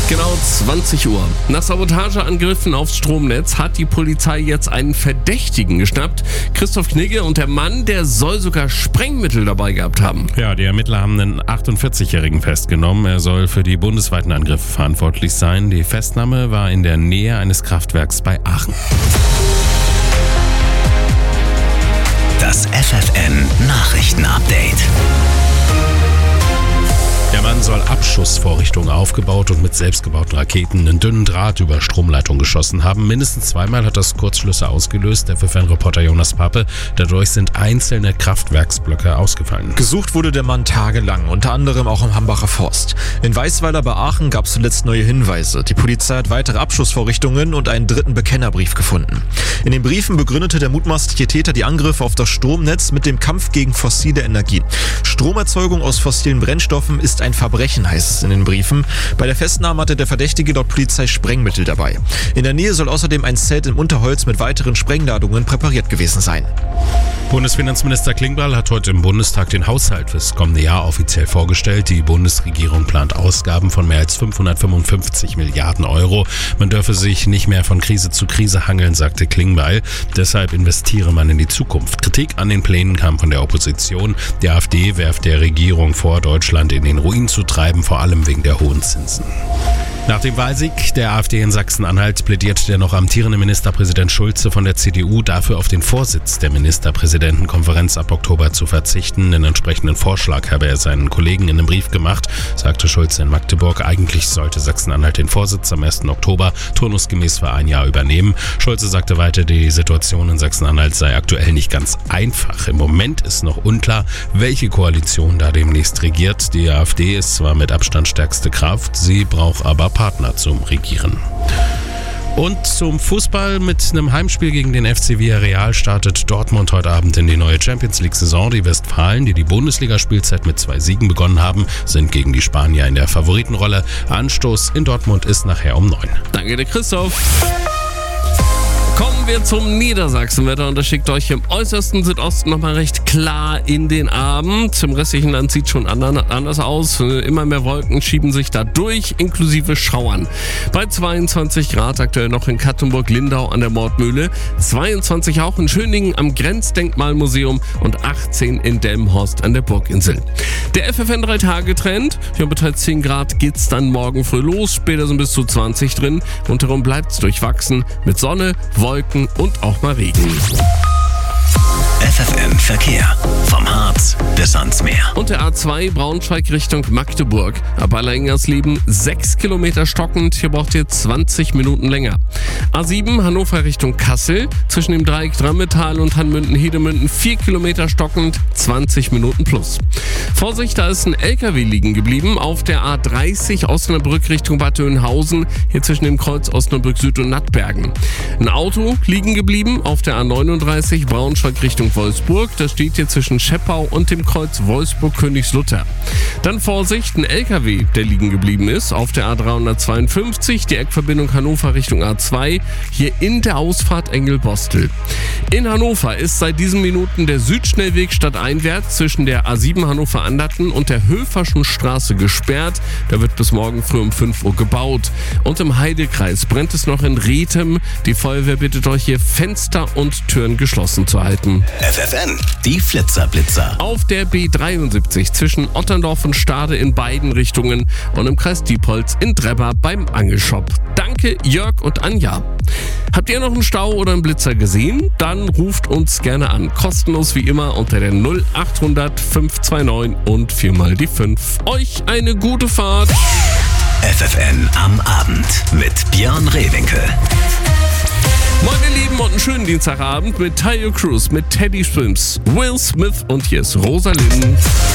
Genau 20 Uhr. Nach Sabotageangriffen aufs Stromnetz hat die Polizei jetzt einen Verdächtigen geschnappt. Christoph Knigge, und der Mann, der soll sogar Sprengmittel dabei gehabt haben. Ja, die Ermittler haben einen 48-Jährigen festgenommen. Er soll für die bundesweiten Angriffe verantwortlich sein. Die Festnahme war in der Nähe eines Kraftwerks bei Aachen. Das FFN Nachrichtenupdate. Der Mann soll Abschussvorrichtungen aufgebaut und mit selbstgebauten Raketen einen dünnen Draht über Stromleitungen geschossen haben. Mindestens zweimal hat das Kurzschlüsse ausgelöst, der FFN-Reporter Jonas Pappe. Dadurch sind einzelne Kraftwerksblöcke ausgefallen. Gesucht wurde der Mann tagelang, unter anderem auch im Hambacher Forst. In Weißweiler bei Aachen gab es zuletzt neue Hinweise. Die Polizei hat weitere Abschussvorrichtungen und einen dritten Bekennerbrief gefunden. In den Briefen begründete der mutmaßliche Täter die Angriffe auf das Stromnetz mit dem Kampf gegen fossile Energie. Stromerzeugung aus fossilen Brennstoffen ist ein Verbrechen, heißt es in den Briefen. Bei der Festnahme hatte der Verdächtige laut Polizei Sprengmittel dabei. In der Nähe soll außerdem ein Zelt im Unterholz mit weiteren Sprengladungen präpariert gewesen sein. Bundesfinanzminister Klingbeil hat heute im Bundestag den Haushalt fürs kommende Jahr offiziell vorgestellt. Die Bundesregierung plant Ausgaben von mehr als 555 Milliarden Euro. Man dürfe sich nicht mehr von Krise zu Krise hangeln, sagte Klingbeil. Deshalb investiere man in die Zukunft. Kritik an den Plänen kam von der Opposition. Die AfD werft der Regierung vor, Deutschland in den Ruin zu treiben, vor allem wegen der hohen Zinsen. Nach dem Wahlsieg der AfD in Sachsen-Anhalt plädiert der noch amtierende Ministerpräsident Schulze von der CDU dafür, auf den Vorsitz der Ministerpräsidentenkonferenz ab Oktober zu verzichten. Den entsprechenden Vorschlag habe er seinen Kollegen in einem Brief gemacht, sagte Schulze in Magdeburg. Eigentlich sollte Sachsen-Anhalt den Vorsitz am 1. Oktober turnusgemäß für ein Jahr übernehmen. Schulze sagte weiter, die Situation in Sachsen-Anhalt sei aktuell nicht ganz einfach. Im Moment ist noch unklar, welche Koalition da demnächst regiert. Die AfD ist zwar mit Abstand stärkste Kraft, sie braucht aber Partner zum Regieren. Und zum Fußball: mit einem Heimspiel gegen den FC Villarreal startet Dortmund heute Abend in die neue Champions-League-Saison. Die Westfalen, die die Bundesligaspielzeit mit 2 Siegen begonnen haben, sind gegen die Spanier in der Favoritenrolle. Anstoß in Dortmund ist nachher um 9. Danke dir, Christoph. Kommen wir zum Niedersachsenwetter, und das schickt euch im äußersten Südosten nochmal recht klar in den Abend. Im restlichen Land sieht schon anders aus. Immer mehr Wolken schieben sich da durch, inklusive Schauern. Bei 22 Grad aktuell noch in Kattenburg-Lindau an der Mordmühle, 22 auch in Schöningen am Grenzdenkmalmuseum und 18 in Delmenhorst an der Burginsel. Der FFN 3-Tage-Trend, hier bei 10 Grad geht's dann morgen früh los, später sind bis zu 20 drin. Rundherum bleibt's durchwachsen mit Sonne, Wolken und auch mal Regen. FFN Verkehr. Vom Harz bis ans Meer. Und der A2 Braunschweig Richtung Magdeburg. Ab Allersingersleben 6 Kilometer stockend. Hier braucht ihr 20 Minuten länger. A7 Hannover Richtung Kassel. Zwischen dem Dreieck Drammetal und Hanmünden-Hedemünden 4 Kilometer stockend. 20 Minuten plus. Vorsicht, da ist ein LKW liegen geblieben. Auf der A30 Osnabrück Richtung Bad Oeynhausen. Hier zwischen dem Kreuz Osnabrück Süd und Nattbergen. Ein Auto liegen geblieben auf der A39 Braunschweig Richtung Wolfsburg. Das steht hier zwischen Scheppau und dem Kreuz Wolfsburg-Königslutter. Dann Vorsicht, ein LKW, der liegen geblieben ist, auf der A352, die Eckverbindung Hannover Richtung A2, hier in der Ausfahrt Engelbostel. In Hannover ist seit diesen Minuten der Südschnellweg stadteinwärts zwischen der A7 Hannover-Anderten und der Höferschen Straße gesperrt. Da wird bis morgen früh um 5 Uhr gebaut. Und im Heidekreis brennt es noch in Rethem. Die Feuerwehr bittet euch hier, Fenster und Türen geschlossen zu halten. FFN, die Flitzer-Blitzer. Auf der B73 zwischen Otterndorf und Stade in beiden Richtungen und im Kreis Diepholz in Drebber beim Angelshop. Danke Jörg und Anja. Habt ihr noch einen Stau oder einen Blitzer gesehen? Dann ruft uns gerne an. Kostenlos wie immer unter der 0800 529 und 4 mal die 5. Euch eine gute Fahrt. FFN am Abend mit Björn Rehwinkel. Moin ihr Lieben und einen schönen Dienstagabend mit Tayo Cruz, mit Teddy Swims, Will Smith und hier ist Rosalind.